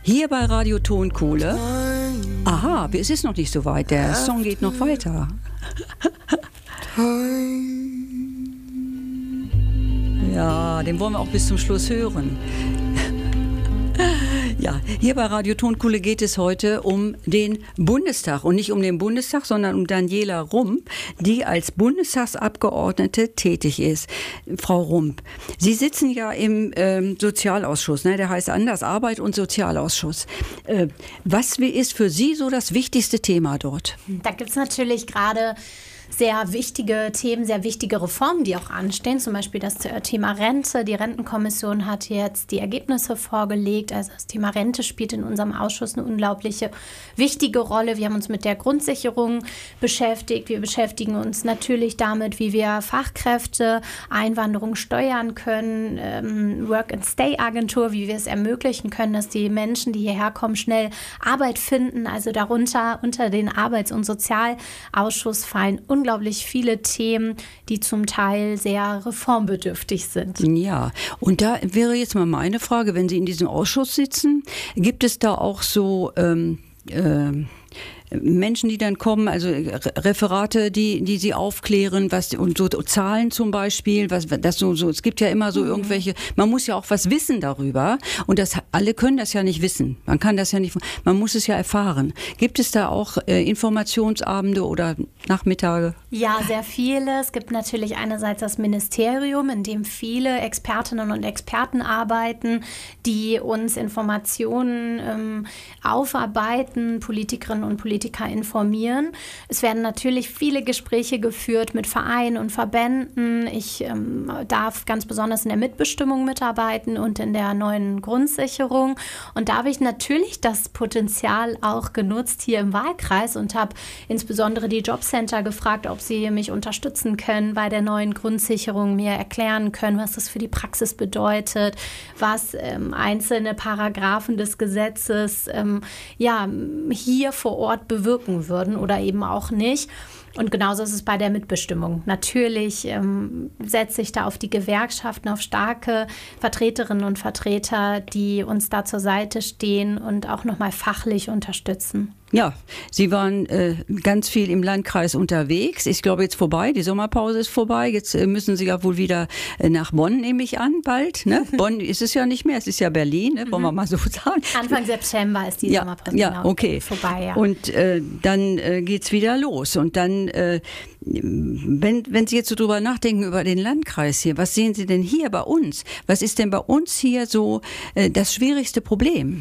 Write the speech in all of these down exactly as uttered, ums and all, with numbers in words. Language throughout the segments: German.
Hier bei Radio Tonkohle. Aha, es ist noch nicht so weit. Der Song geht noch weiter. Ja, den wollen wir auch bis zum Schluss hören. Ja, hier bei Radio Tonkohle geht es heute um den Bundestag und nicht um den Bundestag, sondern um Daniela Rump, die als Bundestagsabgeordnete tätig ist. Frau Rump, Sie sitzen ja im ähm, Sozialausschuss, ne? Der heißt anders, Arbeit und Sozialausschuss. Äh, was ist für Sie so das wichtigste Thema dort? Da gibt es natürlich gerade sehr wichtige Themen, sehr wichtige Reformen, die auch anstehen. Zum Beispiel das Thema Rente. Die Rentenkommission hat jetzt die Ergebnisse vorgelegt. Also das Thema Rente spielt in unserem Ausschuss eine unglaubliche wichtige Rolle. Wir haben uns mit der Grundsicherung beschäftigt. Wir beschäftigen uns natürlich damit, wie wir Fachkräfte, Einwanderung steuern können, ähm, Work-and-Stay-Agentur, wie wir es ermöglichen können, dass die Menschen, die hierher kommen, schnell Arbeit finden. Also darunter unter den Arbeits- und Sozialausschuss fallen unglaublich viele Themen, die zum Teil sehr reformbedürftig sind. Ja, und da wäre jetzt mal meine Frage, wenn Sie in diesem Ausschuss sitzen, gibt es da auch so ähm, ähm, Menschen, die dann kommen, also Referate, die, die sie aufklären, was, und so Zahlen zum Beispiel, was, das so, so, es gibt ja immer so irgendwelche, man muss ja auch was wissen darüber und das, alle können das ja nicht wissen. Man kann das ja nicht, man muss es ja erfahren. Gibt es da auch äh, Informationsabende oder Nachmittage? Ja, sehr viele. Es gibt natürlich einerseits das Ministerium, in dem viele Expertinnen und Experten arbeiten, die uns Informationen ähm, aufarbeiten, Politikerinnen und Politiker informieren. Es werden natürlich viele Gespräche geführt mit Vereinen und Verbänden. Ich ähm, darf ganz besonders in der Mitbestimmung mitarbeiten und in der neuen Grundsicherung. Und da habe ich natürlich das Potenzial auch genutzt hier im Wahlkreis und habe insbesondere die Jobcenter gefragt, ob sie mich unterstützen können bei der neuen Grundsicherung, mir erklären können, was das für die Praxis bedeutet, was ähm, einzelne Paragraphen des Gesetzes ähm, ja, hier vor Ort bewirken würden oder eben auch nicht. Und genauso ist es bei der Mitbestimmung. Natürlich ähm, setze ich da auf die Gewerkschaften, auf starke Vertreterinnen und Vertreter, die uns da zur Seite stehen und auch nochmal fachlich unterstützen. Ja, Sie waren äh, ganz viel im Landkreis unterwegs. Ich glaube, jetzt vorbei, die Sommerpause ist vorbei. Jetzt äh, müssen Sie ja wohl wieder äh, nach Bonn, nehme ich an, bald. Ne? Bonn ist es ja nicht mehr, es ist ja Berlin, ne? Wollen wir mal so sagen. Anfang September ist die ja, Sommerpause ja, genau okay. vorbei. Ja. Und äh, dann äh, geht's wieder los. Und dann, äh, wenn, wenn Sie jetzt so drüber nachdenken über den Landkreis hier, was sehen Sie denn hier bei uns? Was ist denn bei uns hier so äh, das schwierigste Problem?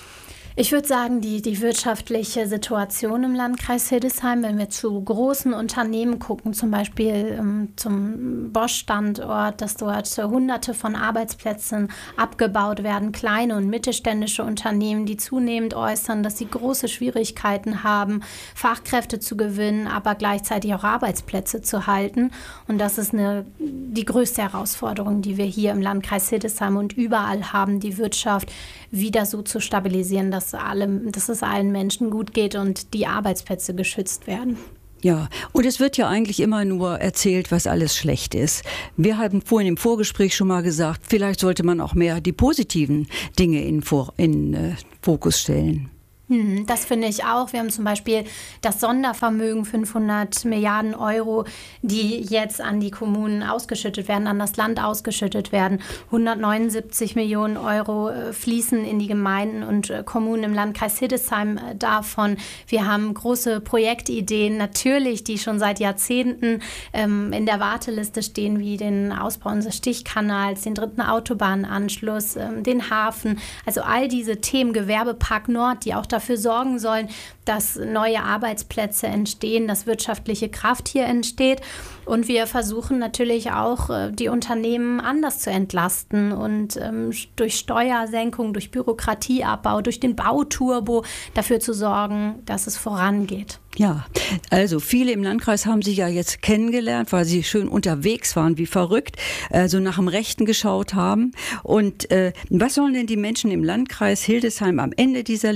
Ich würde sagen, die, die wirtschaftliche Situation im Landkreis Hildesheim, wenn wir zu großen Unternehmen gucken, zum Beispiel ähm, zum Bosch-Standort, dass dort Hunderte von Arbeitsplätzen abgebaut werden, kleine und mittelständische Unternehmen, die zunehmend äußern, dass sie große Schwierigkeiten haben, Fachkräfte zu gewinnen, aber gleichzeitig auch Arbeitsplätze zu halten. Und das ist eine, die größte Herausforderung, die wir hier im Landkreis Hildesheim und überall haben, die Wirtschaft wieder so zu stabilisieren, dass Dass, allem, dass es allen Menschen gut geht und die Arbeitsplätze geschützt werden. Ja, und es wird ja eigentlich immer nur erzählt, was alles schlecht ist. Wir haben vorhin im Vorgespräch schon mal gesagt, vielleicht sollte man auch mehr die positiven Dinge in, in äh, Fokus stellen. Das finde ich auch. Wir haben zum Beispiel das Sondervermögen, fünfhundert Milliarden Euro, die jetzt an die Kommunen ausgeschüttet werden, an das Land ausgeschüttet werden. hundertneunundsiebzig Millionen Euro fließen in die Gemeinden und Kommunen im Landkreis Hildesheim davon. Wir haben große Projektideen, natürlich, die schon seit Jahrzehnten ähm, in der Warteliste stehen, wie den Ausbau unseres Stichkanals, den dritten Autobahnanschluss, ähm, den Hafen. Also all diese Themen, Gewerbepark Nord, die auch dafür sorgen sollen, dass neue Arbeitsplätze entstehen, dass wirtschaftliche Kraft hier entsteht. Und wir versuchen natürlich auch, die Unternehmen anders zu entlasten und ähm, durch Steuersenkung, durch Bürokratieabbau, durch den Bauturbo dafür zu sorgen, dass es vorangeht. Ja, also viele im Landkreis haben sich ja jetzt kennengelernt, weil sie schön unterwegs waren, wie verrückt, also nach dem Rechten geschaut haben. Und äh, was sollen denn die Menschen im Landkreis Hildesheim am Ende dieser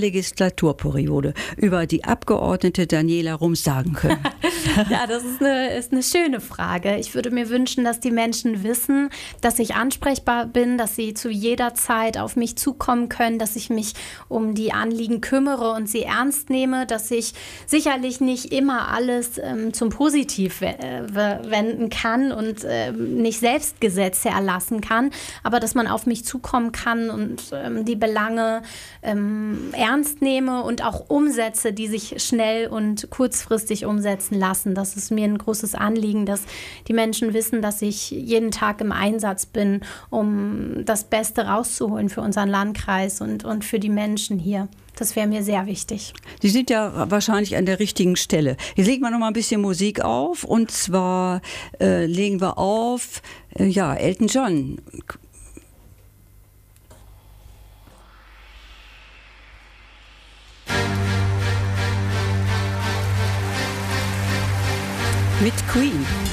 Legislaturperiode über die Abgeordnete Daniela Rump sagen können? Ja, das ist eine, ist eine schöne keine Frage. Ich würde mir wünschen, dass die Menschen wissen, dass ich ansprechbar bin, dass sie zu jeder Zeit auf mich zukommen können, dass ich mich um die Anliegen kümmere und sie ernst nehme, dass ich sicherlich nicht immer alles ähm, zum Positiv äh, wenden kann und äh, nicht selbst Gesetze erlassen kann, aber dass man auf mich zukommen kann und ähm, die Belange ähm, ernst nehme und auch umsetze, die sich schnell und kurzfristig umsetzen lassen. Das ist mir ein großes Anliegen, dass die Menschen wissen, dass ich jeden Tag im Einsatz bin, um das Beste rauszuholen für unseren Landkreis und, und für die Menschen hier. Das wäre mir sehr wichtig. Sie sind ja wahrscheinlich an der richtigen Stelle. Jetzt legen wir noch mal ein bisschen Musik auf. Und zwar äh, legen wir auf, äh, ja, Elton John. Mit Queen.